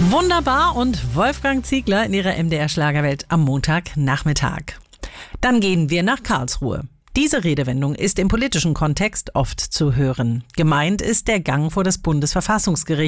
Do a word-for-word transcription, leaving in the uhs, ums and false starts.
Wunderbar und Wolfgang Ziegler in ihrer M D R-Schlagerwelt am Montagnachmittag. Dann gehen wir nach Karlsruhe. Diese Redewendung ist im politischen Kontext oft zu hören. Gemeint ist der Gang vor das Bundesverfassungsgericht.